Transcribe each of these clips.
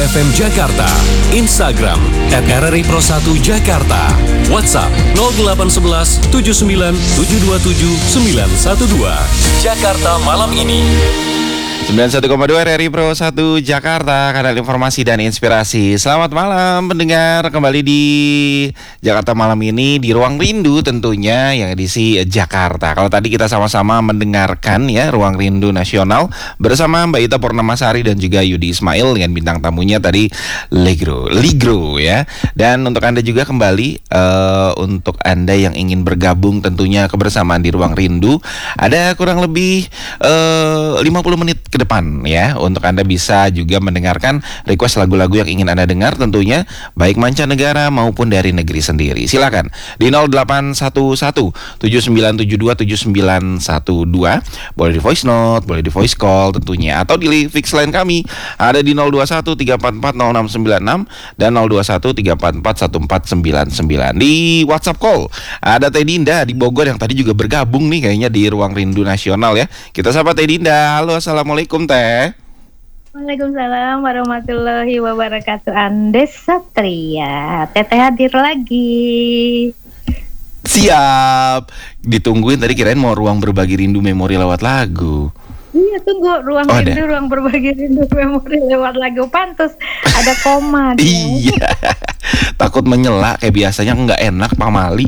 FM Jakarta, Instagram @RRI Pro 1 Jakarta, WhatsApp 0811 79 727 912. Jakarta Malam Ini. 91,2 RRI Pro 1 Jakarta, kanal informasi dan inspirasi. Selamat malam pendengar, kembali di Jakarta Malam Ini di Ruang Rindu tentunya yang edisi Jakarta. Kalau tadi kita sama-sama mendengarkan ya Ruang Rindu Nasional bersama Mbak Ita Purnamasari dan juga Yudi Ismail dengan bintang tamunya tadi Ligro ya. Dan untuk Anda juga kembali untuk Anda yang ingin bergabung tentunya kebersamaan di Ruang Rindu, ada kurang lebih 50 menit ke depan ya, untuk Anda bisa juga mendengarkan request lagu-lagu yang ingin Anda dengar tentunya, baik mancanegara maupun dari negeri sendiri. Silakan di 0811 7972 7912, boleh di voice note, boleh di voice call tentunya, atau di fix line kami ada di 021 344 0696 dan 021 344 1499. Di WhatsApp call ada Teh Dinda di Bogor yang tadi juga bergabung nih kayaknya di Ruang Rindu Nasional ya. Kita sapa Teh Dinda. Halo, assalamualaikum Teh. Waalaikumsalam warahmatullahi wabarakatuh. Andes Satria, Teteh hadir lagi. Siap. Ditungguin tadi, kirain mau ruang berbagi rindu memori lewat lagu. Iya, tunggu ruang rindu, ruang berbagi rindu memori lewat lagu. Pantes ada koma. Iya. Takut menyela kayak biasanya, nggak enak Pak Mali.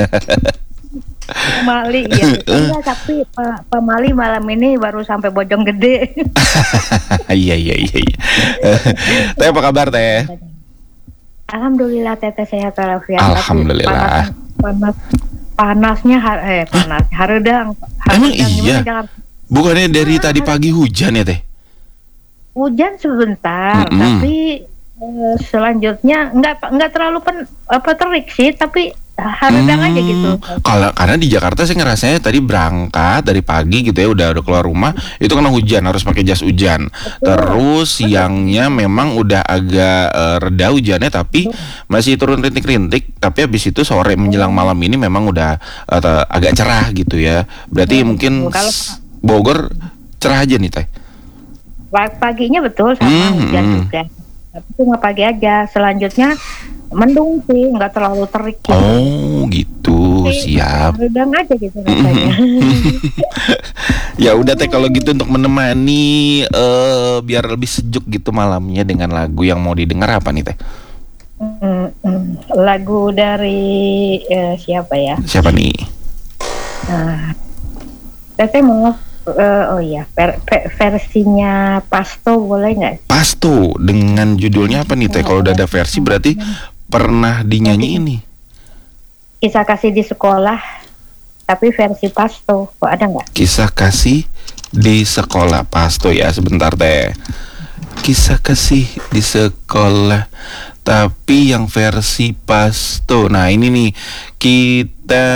Mali ya. Enggak, tapi Pak Mali malam ini baru sampai Bojonggede. Iya. Teh, apa kabar Teh? Alhamdulillah Teteh sehat walafiat. Alhamdulillah. Panasnya haredang. Emang iya? Bukannya dari tadi pagi hujan ya Teh? Hujan sebentar, tapi selanjutnya nggak terlalu terik sih, tapi haredang aja gitu. Karena di Jakarta saya ngerasanya tadi berangkat dari pagi gitu ya, udah keluar rumah itu kena hujan, harus pakai jas hujan. Terus siangnya memang udah agak reda hujannya, tapi masih turun rintik-rintik. Tapi habis itu sore menjelang malam ini memang udah agak cerah gitu ya. Berarti mungkin Bogor cerah aja nih Teh. Paginya betul sama hujan juga. Tapi cuma pagi aja. Selanjutnya mendung sih, nggak terlalu terik gitu. Oh gitu, siap. Redang aja gitu rasanya. Ya udah Teh, kalau gitu untuk menemani biar lebih sejuk gitu malamnya dengan lagu yang mau didengar apa nih Teh? Lagu dari siapa ya? Siapa nih? Teteh mau versinya Pasto boleh nggak? Pasto dengan judulnya apa nih Teh? Kalau udah ada versi berarti pernah dinyanyi ini. Kisah Kasih di Sekolah, tapi versi Pasto, kok ada nggak? Kisah Kasih di Sekolah, Pasto ya. Sebentar Teh. Kisah Kasih di Sekolah, tapi yang versi Pasto. Nah ini nih kita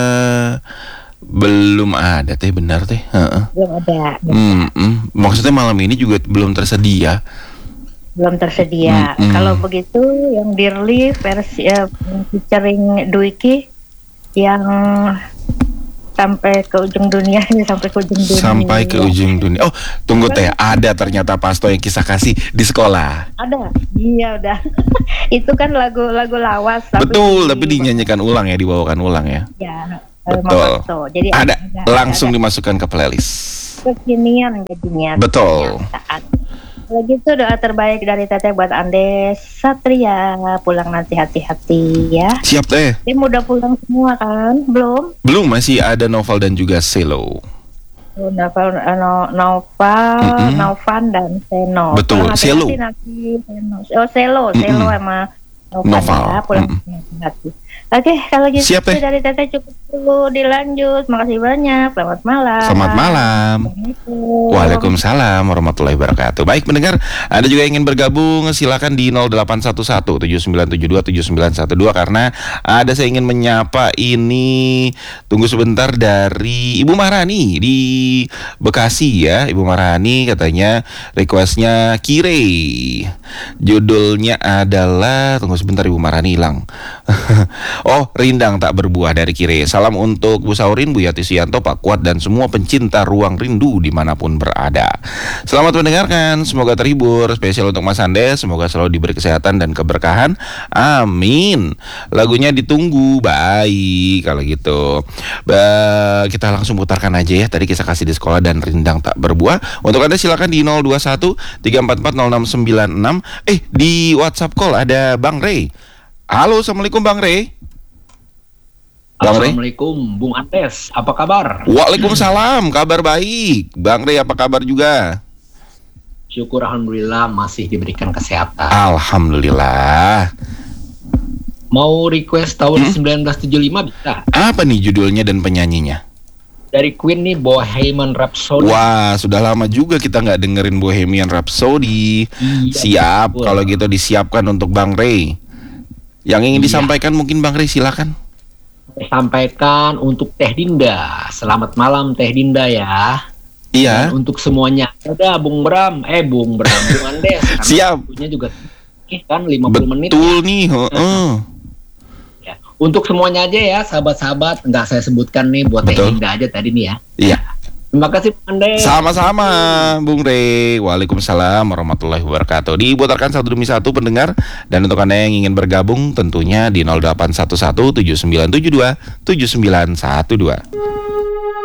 belum ada Teh, benar Teh? Belum ada. Maksudnya malam ini juga belum tersedia. Belum tersedia. Kalau begitu yang Dirli versi featuring Dwiki yang sampai ke ujung dunia. Sampai ke ujung dunia. Oh, tunggu Teh, ada ternyata Pasto yang Kisah Kasih di Sekolah. Ada. Iya udah. Itu kan lagu lawas. Betul, tapi dinyanyikan ulang ya, dibawakan ulang ya. Ya. Betul. Jadi ada langsung dimasukkan ke playlist. Kekinian jadinya. Betul. Kalau gitu doa terbaik dari Teteh buat Andes Satria, pulang nanti hati-hati ya. Siap Teh. Tim udah pulang semua kan? Belum, masih ada Noval dan juga Selo. Novan dan Seno. Betul, Selo. Selo sama Noval. Ya, pulang hati. Oke, kalau gitu siap, Teh. Dari Teteh cukup dulu, dilanjut. Makasih banyak. Selamat malam. Selamat malam. Waalaikumsalam warahmatullahi wabarakatuh. Baik pendengar, Anda juga ingin bergabung, silakan di 0811 7972 7912 karena ada saya ingin menyapa ini. Tunggu sebentar, dari Ibu Maharani di Bekasi ya. Ibu Maharani katanya requestnya Judulnya adalah, tunggu sebentar Ibu Marani hilang. Oh, Rindang Tak Berbuah dari Kire. Salam untuk Bu Saurin, Bu Yati Sianto, Pak Kuat, dan semua pencinta Ruang Rindu dimanapun berada. Selamat mendengarkan, semoga terhibur. Spesial untuk Mas Andes, semoga selalu diberi kesehatan dan keberkahan. Amin. Lagunya ditunggu. Baik, kalau gitu kita langsung putarkan aja ya. Tadi kita kasih di sekolah dan Rindang Tak Berbuah. Untuk Anda silakan di 021 344 0696. Di WhatsApp call ada Bang Rey. Halo, Assalamualaikum Bang Rey. Bang Rey. Assalamualaikum Bung Andes, apa kabar? Waalaikumsalam, kabar baik. Bang Rey apa kabar juga? Syukur Alhamdulillah masih diberikan kesehatan. Alhamdulillah. Mau request tahun 1975 bisa? Apa nih judulnya dan penyanyinya? Dari Queen nih, Bohemian Rhapsody. Wah, sudah lama juga kita nggak dengerin Bohemian Rhapsody. Siap, betul. kalau gitu disiapkan untuk Bang Rey. Yang ingin disampaikan mungkin Bang Rey silakan. Sampaikan untuk Teh Dinda. Selamat malam Teh Dinda ya. Iya. Dan untuk semuanya. Udah Bung Bram, Bung Andes. Siap. Waktunya juga kan 50 menit. Betul nih. Ya. Untuk semuanya aja ya, sahabat-sahabat. Nggak saya sebutkan nih buat Teh Betul. Dinda aja tadi nih ya. Iya. Terima kasih Bung Andes. Sama-sama Bung Rey. Waalaikumsalam warahmatullahi wabarakatuh. Diputarkan satu demi satu pendengar. Dan untuk Anda yang ingin bergabung tentunya di 0811 7972 7912.